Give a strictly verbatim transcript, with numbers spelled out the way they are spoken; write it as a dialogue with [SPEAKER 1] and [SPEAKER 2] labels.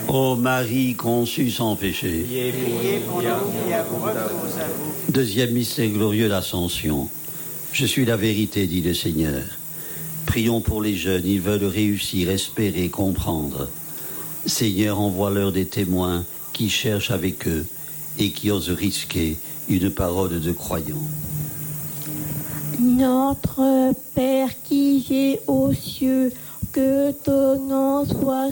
[SPEAKER 1] Ô Marie conçue sans péché.
[SPEAKER 2] Priez pour nous qui avons recours à vous.
[SPEAKER 1] Deuxième mystère glorieux, l'Ascension. Je suis la vérité, dit le Seigneur. Prions pour les jeunes, ils veulent réussir, espérer, comprendre. Seigneur, envoie-leur des témoins qui cherchent avec eux et qui osent risquer une parole de croyant.
[SPEAKER 3] Notre Père qui es aux cieux, que ton nom soit